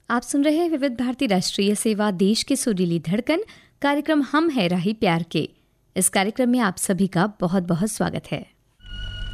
आप सुन रहे हैं विविध भारती राष्ट्रीय सेवा, देश की सुरीली धड़कन। कार्यक्रम हम है राही प्यार के। इस कार्यक्रम में आप सभी का बहुत बहुत स्वागत है।